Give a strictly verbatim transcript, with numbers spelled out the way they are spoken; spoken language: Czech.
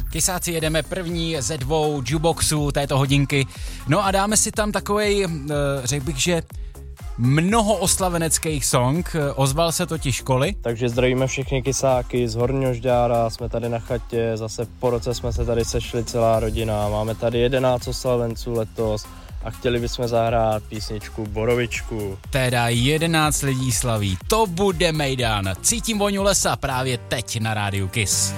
Kysáci, jedeme první ze dvou jukeboxů této hodinky. No a dáme si tam takovej, řekl bych, že mnoho oslaveneckých song. Ozval se totiž školy. Takže zdravíme všechny kysáky z Horního Žďára, jsme tady na chatě, zase po roce jsme se tady sešli celá rodina. Máme tady jedenáct oslavenců letos a chtěli bychom zahrát písničku Borovičku. Teda jedenáct lidí slaví, to bude mejdan. Cítím vůni lesa právě teď na rádiu Kiss.